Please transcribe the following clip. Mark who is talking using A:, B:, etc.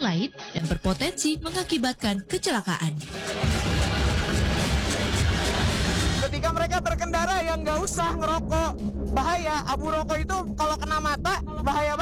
A: lain dan berpotensi mengakibatkan kecelakaan.
B: Ketika mereka berkendara yang nggak usah ngerokok, bahaya. Abu rokok itu kalau kena mata bahaya